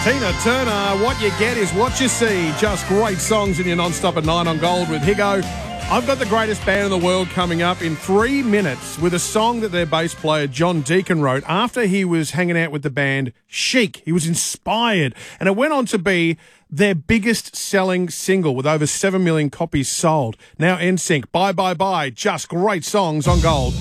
Tina Turner, what you get is what you see. Just great songs in your non-stop at 9 on Gold with Higo. I've got the greatest band in the world coming up in 3 minutes with a song that their bass player John Deacon wrote after he was hanging out with the band Chic. He was inspired, and it went on to be their biggest selling single with over 7 million copies sold. Now NSYNC, Bye Bye Bye, just great songs on Gold.